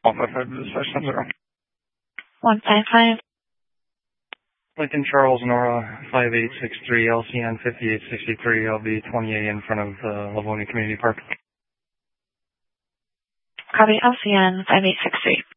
155 to dispatch 10-0. 155. Lincoln Charles Nora 5863 LCN 5863 LB 28 in front of Livonia Community Park. Copy LCN 5863.